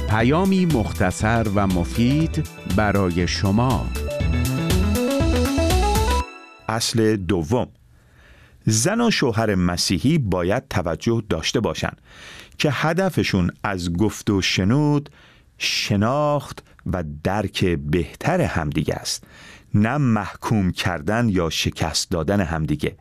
پیامی مختصر و مفید برای شما. اصل دوم: زن و شوهر مسیحی باید توجه داشته باشند که هدفشون از گفت و شنود شناخت و درک بهتر همدیگه است، نه محکوم کردن یا شکست دادن همدیگه.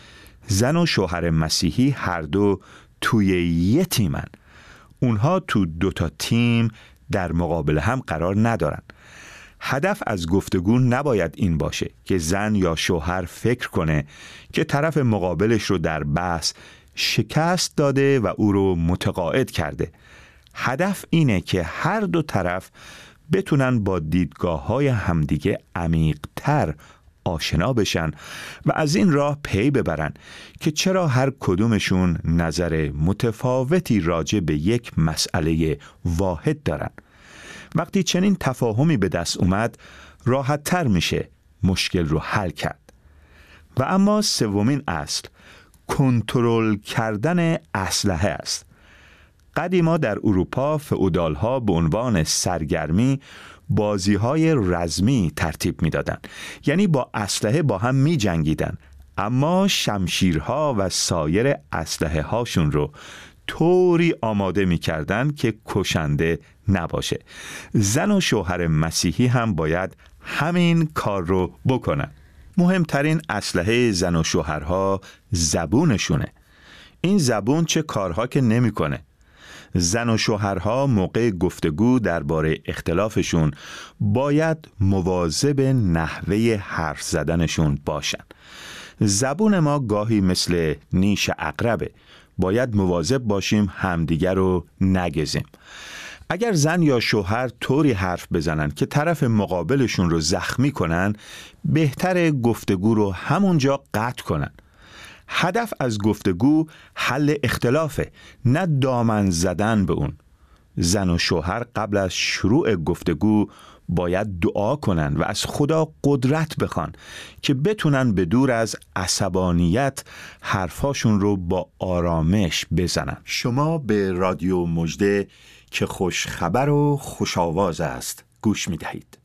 زن و شوهر مسیحی هر دو توی یه تیمن. اونها تو دوتا تیم در مقابل هم قرار ندارن. هدف از گفتگو نباید این باشه که زن یا شوهر فکر کنه که طرف مقابلش رو در بحث شکست داده و او رو متقاعد کرده. هدف اینه که هر دو طرف بتونن با دیدگاه‌های همدیگه عمیق‌تر آشنا بشن و از این راه پی ببرن که چرا هر کدومشون نظر متفاوتی راجع به یک مسئله واحد دارن. وقتی چنین تفاهمی به دست اومد، راحت تر میشه مشکل رو حل کرد. و اما سومین اصل، کنترل کردن اسلحه است. قدیما در اروپا فئودال‌ها به عنوان سرگرمی بازی‌های رزمی ترتیب می‌دادند. یعنی با اسلحه با هم می‌جنگیدن، اما شمشیرها و سایر اسلحه هاشون رو طوری آماده می‌کردن که کشنده نباشه. زن و شوهر مسیحی هم باید همین کار رو بکنن. مهمترین اسلحه زن و شوهرها زبونشونه. این زبون چه کارها که نمی‌کنه. زن و شوهرها موقع گفتگو درباره اختلافشون باید مواظب نحوه حرف زدنشون باشن. زبون ما گاهی مثل نیش عقربه. باید مواظب باشیم همدیگر رو نگزیم. اگر زن یا شوهر طوری حرف بزنن که طرف مقابلشون رو زخمی کنن، بهتره گفتگو رو همونجا قطع کنن. هدف از گفتگو حل اختلافه، نه دامن زدن به اون. زن و شوهر قبل از شروع گفتگو باید دعا کنن و از خدا قدرت بخوان که بتونن به دور از عصبانیت حرفاشون رو با آرامش بزنن. شما به رادیو مژده که خوش خبر و خوش آواز است گوش می دهید.